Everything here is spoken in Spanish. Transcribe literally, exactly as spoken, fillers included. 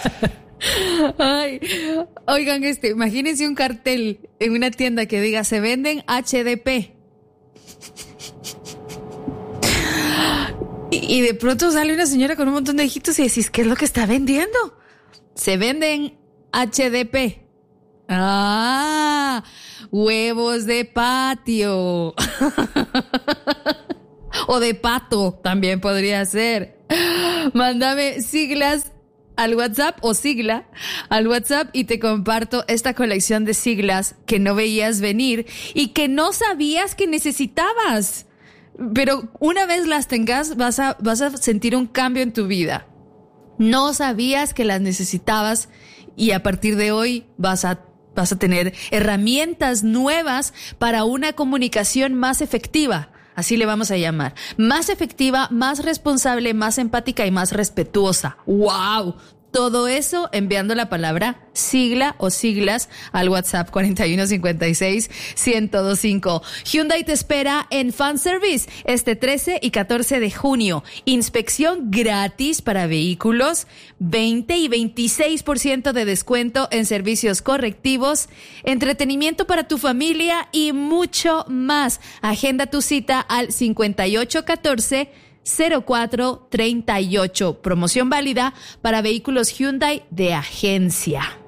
Ay, oigan, este, imagínense un cartel en una tienda que diga se venden H D P. Y, y de pronto sale una señora con un montón de hijitos y decís, ¿qué es lo que está vendiendo? Se venden H D P. Ah, huevos de patio. O de pato, también podría ser. Mándame siglas al WhatsApp o sigla al WhatsApp y te comparto esta colección de siglas que no veías venir y que no sabías que necesitabas. Pero una vez las tengas, vas a, vas a sentir un cambio en tu vida. No sabías que las necesitabas y a partir de hoy vas a, vas a tener herramientas nuevas para una comunicación más efectiva. Así le vamos a llamar. Más efectiva, más responsable, más empática y más respetuosa. ¡Wow! Todo eso enviando la palabra sigla o siglas al WhatsApp cuatro uno cinco seis, uno cero dos cinco. Hyundai te espera en Fan Service este trece y catorce de junio. Inspección gratis para vehículos, veinte y veintiséis por ciento de descuento en servicios correctivos, entretenimiento para tu familia y mucho más. Agenda tu cita al cincuenta y ocho catorce cero cuatro treinta y ocho. Promoción válida para vehículos Hyundai de agencia.